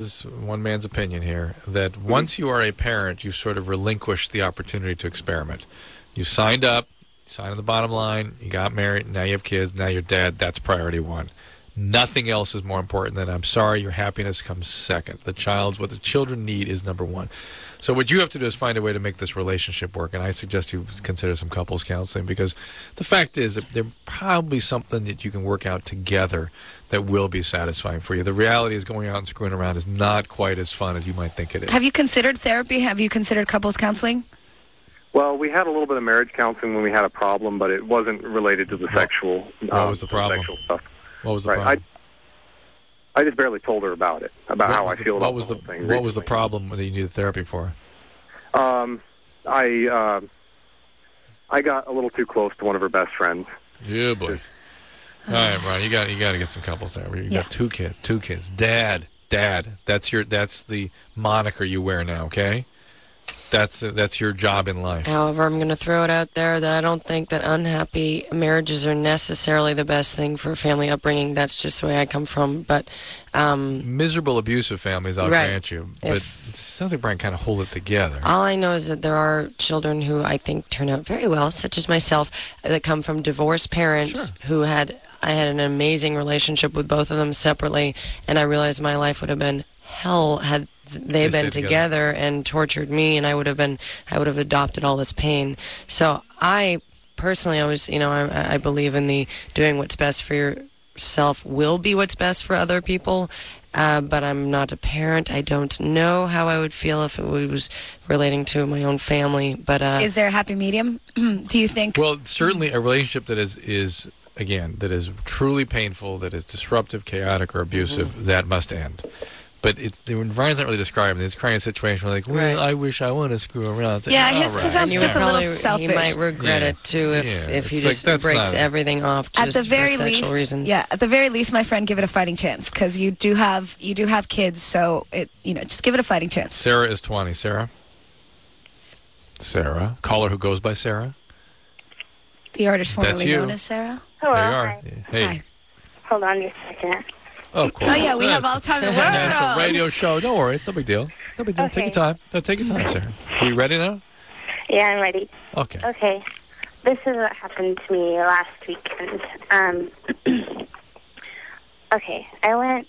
is one man's opinion here, that once you are a parent, you've sort of relinquished the opportunity to experiment. You signed up, you signed on the bottom line, you got married, now you have kids, now you're dead. That's priority one. Nothing else is more important than, I'm sorry, your happiness comes second. What the children need is number one. So what you have to do is find a way to make this relationship work, and I suggest you consider some couples counseling, because the fact is that there's probably something that you can work out together that will be satisfying for you. The reality is going out and screwing around is not quite as fun as you might think it is. Have you considered therapy? Have you considered couples counseling? Well, we had a little bit of marriage counseling when we had a problem, but it wasn't related to the sexual. What was the problem? Sexual stuff. What was the problem? I just barely told her about it, about how I feel about the whole thing. What was the problem that you needed therapy for? I got a little too close to one of her best friends. Yeah, boy. All right, Brian, you got to get some couples therapy. You got two kids. Dad. That's the moniker you wear now, okay? That's your job in life. However, I'm going to throw it out there that I don't think that unhappy marriages are necessarily the best thing for family upbringing. That's just the way I come from. But miserable, abusive families, I'll grant you. But it sounds like Brian kind of hold it together. All I know is that there are children who I think turn out very well, such as myself, that come from divorced parents who I had an amazing relationship with both of them separately, and I realized my life would have been hell had they've been together and tortured me, and I would have adopted all this pain. So I personally always, I believe in the doing what's best for yourself will be what's best for other people. But I'm not a parent. I don't know how I would feel if it was relating to my own family. But is there a happy medium? Do you think? Well, certainly a relationship that is truly painful, that is disruptive, chaotic, or abusive, that must end. But Brian's not really describing it. It's crying a situation where, like, well, I wish I want to screw around. Like, his sounds just a little selfish. He might regret it, too, if he just breaks everything off just for sexual reasons. Yeah, at the very least, my friend, give it a fighting chance, because you do have kids, so, just give it a fighting chance. Sarah is 20. Sarah? Caller who goes by Sarah? The artist formerly known as Sarah? Hello. There you are. Hi. Hey. Hi. Hold on just a second. Oh, of course. Oh, yeah, we have all the time in the world. It's a radio show. Don't worry. It's no big deal. Okay. Take your time. No, take your time, Sarah. Are you ready now? Yeah, I'm ready. Okay. Okay. This is what happened to me last weekend. Okay, I went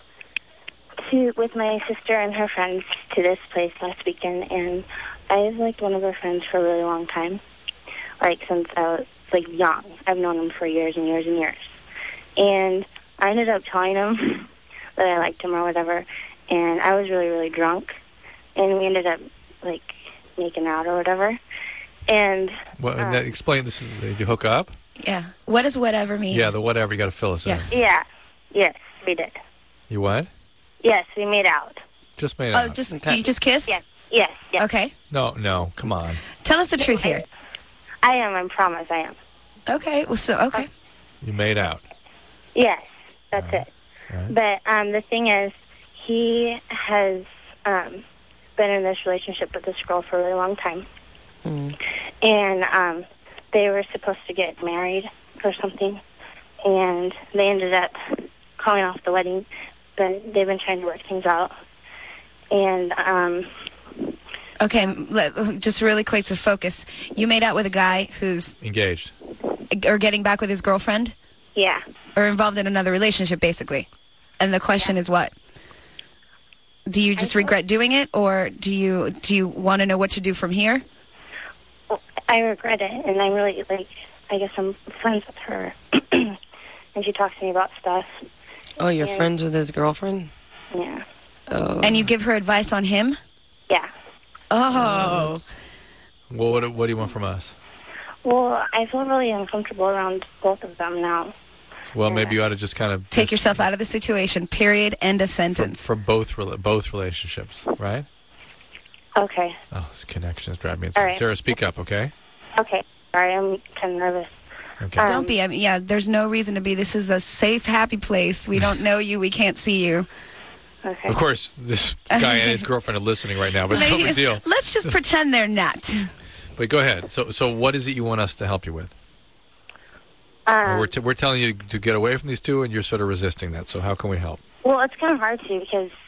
with my sister and her friends to this place last weekend, and I've liked one of her friends for a really long time, since I was, young. I've known him for years and years and years. And I ended up telling him that I liked him or whatever, and I was really, really drunk, and we ended up, making out or whatever. And explain this. Did you hook up? Yeah. What does whatever mean? Yeah, the whatever. You got to fill us in. Yeah. Yes, we did. You what? Yes, we made out. Just made out. You just kissed? Yes. Okay. No, come on. Tell us the truth here. I am, I promise I am. Okay, okay. You made out. Yes, that's it. Right. But the thing is, he has been in this relationship with this girl for a really long time. Mm. And they were supposed to get married or something, and they ended up calling off the wedding, but they've been trying to work things out. And okay, just really quick to focus. You made out with a guy who's engaged or getting back with his girlfriend? Yeah. Or involved in another relationship, basically. And the question is what? Do you just regret doing it, or do you want to know what to do from here? Well, I regret it, and I'm really, I guess I'm friends with her. And she talks to me about stuff. Oh, you're friends with his girlfriend? Yeah. Oh. And you give her advice on him? Yeah. Oh. Well, what do you want from us? Well, I feel really uncomfortable around both of them now. Well, maybe you ought to just kind of take yourself out of the situation. Period. End of sentence. For both relationships, right? Okay. Oh, this connection is driving me insane. Right. Sarah, speak up, okay? Okay. Sorry, I'm kind of nervous. Okay. Don't be. There's no reason to be. This is a safe, happy place. We don't know you. We can't see you. Okay. Of course, this guy and his girlfriend are listening right now, but it's no big deal. Let's just pretend they're not. But go ahead. So what is it you want us to help you with? We're telling you to get away from these two, and you're sort of resisting that. So how can we help? Well, it's kind of hard to, because